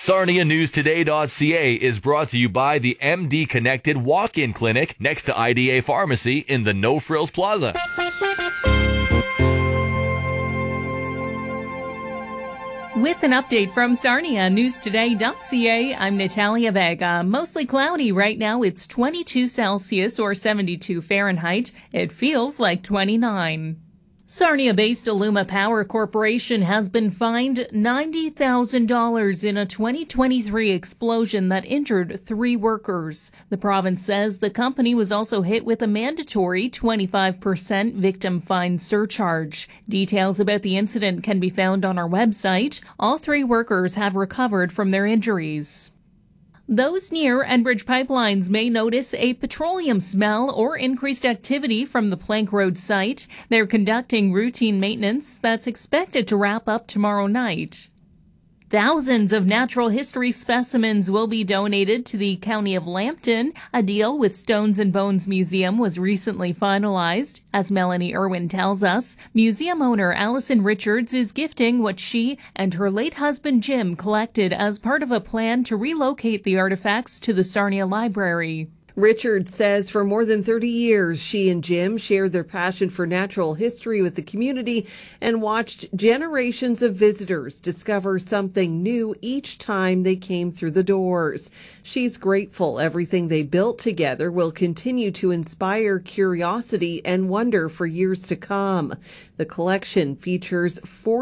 SarniaNewsToday.ca is brought to you by the MD Connected Walk-In Clinic next to IDA Pharmacy in the No Frills Plaza. With an update from SarniaNewsToday.ca, I'm Natalia Vega. Mostly cloudy right now. It's 22 Celsius or 72 Fahrenheit. It feels like 29. Sarnia-based Illuma Power Corporation has been fined $90,000 in a 2023 explosion that injured 3 workers. The province says the company was also hit with a mandatory 25% victim fine surcharge. Details about the incident can be found on our website. All 3 workers have recovered from their injuries. Those near Enbridge pipelines may notice a petroleum smell or increased activity from the Plank Road site. They're conducting routine maintenance that's expected to wrap up tomorrow night. Thousands of natural history specimens will be donated to the County of Lambton. A deal with Stones and Bones Museum was recently finalized. As Melanie Irwin tells us, museum owner Allison Richards is gifting what she and her late husband Jim collected as part of a plan to relocate the artifacts to the Sarnia Library. Richard says for more than 30 years, she and Jim shared their passion for natural history with the community and watched generations of visitors discover something new each time they came through the doors. She's grateful everything they built together will continue to inspire curiosity and wonder for years to come. The collection features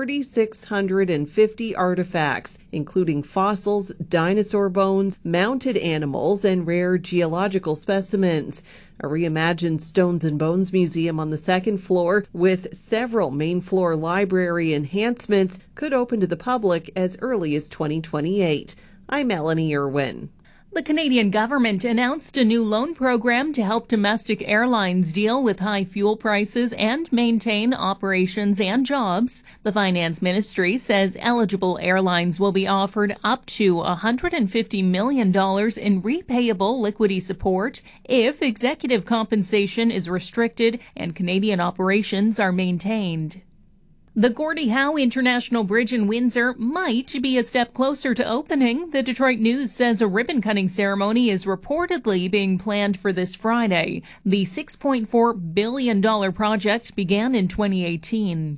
4,650 artifacts, including fossils, dinosaur bones, mounted animals, and rare geological specimens. A reimagined Stones and Bones Museum on the 2nd floor with several main floor library enhancements could open to the public as early as 2028. I'm Melanie Irwin. The Canadian government announced a new loan program to help domestic airlines deal with high fuel prices and maintain operations and jobs. The Finance Ministry says eligible airlines will be offered up to $150 million in repayable liquidity support if executive compensation is restricted and Canadian operations are maintained. The Gordie Howe International Bridge in Windsor might be a step closer to opening. The Detroit News says a ribbon-cutting ceremony is reportedly being planned for this Friday. The $6.4 billion project began in 2018.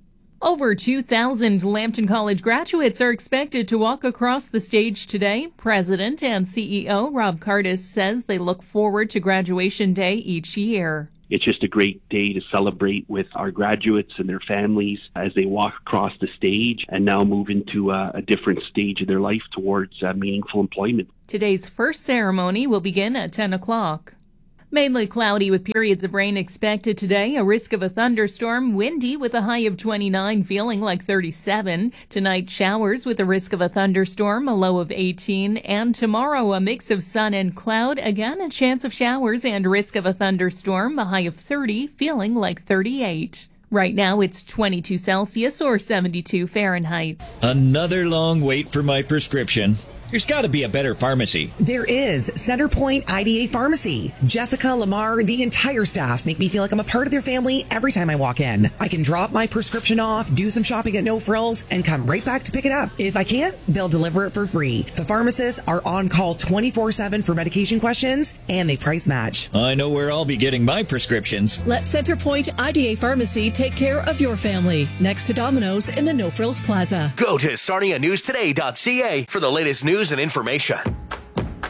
Over 2,000 Lambton College graduates are expected to walk across the stage today. President and CEO Rob Cardis says they look forward to graduation day each year. It's just a great day to celebrate with our graduates and their families as they walk across the stage and now move into a different stage of their life towards meaningful employment. Today's first ceremony will begin at 10 o'clock. Mainly cloudy with periods of rain expected today. A risk of a thunderstorm. Windy with a high of 29, feeling like 37. Tonight, showers with a risk of a thunderstorm, a low of 18. And tomorrow, a mix of sun and cloud. Again, a chance of showers and risk of a thunderstorm, a high of 30, feeling like 38. Right now, it's 22 Celsius or 72 Fahrenheit. Another long wait for my prescription. There's got to be a better pharmacy. There is. Centerpoint IDA Pharmacy. Jessica, Lamar, the entire staff make me feel like I'm a part of their family every time I walk in. I can drop my prescription off, do some shopping at No Frills, and come right back to pick it up. If I can't, they'll deliver it for free. The pharmacists are on call 24/7 for medication questions, and they price match. I know where I'll be getting my prescriptions. Let Centerpoint IDA Pharmacy take care of your family. Next to Domino's in the No Frills Plaza. Go to SarniaNewsToday.ca for the latest news and information.